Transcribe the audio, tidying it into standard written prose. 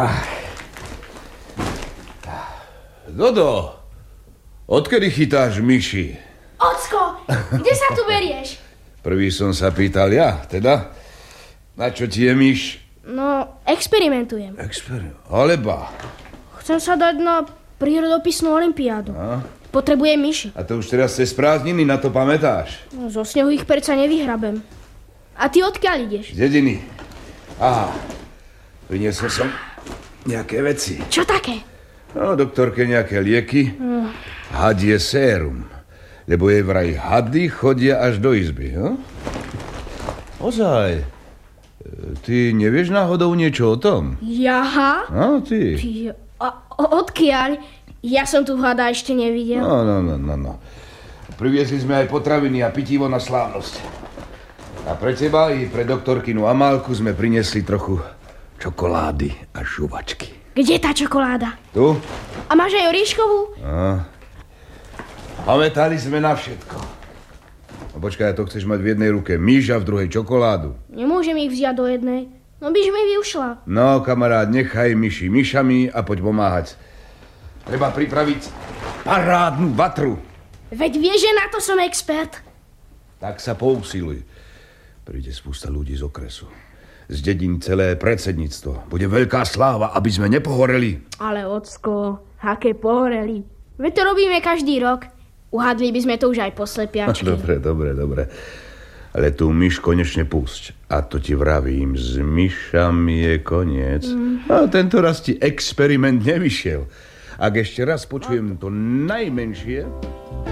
Dodo, odkedy chytáš myši? Ocko, kde sa tu berieš? Prvý som sa pýtal ja, teda. Na čo ti je myš? No, experimentujem. Ale ba. Chcem sa dať na prírodopisnú olympiádu. Potrebujem myši. A to už teraz cez prázdniny, na to pamätáš? No, zo snehu ich perca nevyhrabem. A ty odkiaľ ideš? Z dediny. Aha, priniesol som nejaké veci. Čo také? No, doktorke nejaké lieky. Hadie sérum. Lebo jej vraj hady chodia až do izby. Ozaj. Ty nevieš náhodou niečo o tom? Jaha? No, ty. Odkiaľ? Ja som tu hada ešte nevidel. No. Priviezli sme aj potraviny a pitivo na slávnosť. A pre teba i pre doktorkinu Amálku sme priniesli trochu čokolády a žuvačky. Kde je tá čokoláda? Tu? A máš aj orieškovú? Pamätali sme na všetko. No počkaj, to chceš mať v jednej ruke myš a v druhej čokoládu. Nemôžem ich vziať do jednej. No byš mi vyušla. No, kamarát, nechaj myši myšami a poď pomáhať. Treba pripraviť parádnu vatru. Veď vieš, že na to som expert. Tak sa pousiluj. Príde spústa ľudí z okresu. Z dedín celé predsedníctvo. Bude veľká sláva, aby sme nepohoreli. Ale ocko, aké pohoreli. Veď to robíme každý rok. Uhadli by sme to už aj po slepiačke. Dobre. Ale tú myš konečne pusť. A to ti vravím, s myšami je koniec. A tento raz ti experiment nevyšiel. Ak ešte raz počujem to najmenšie...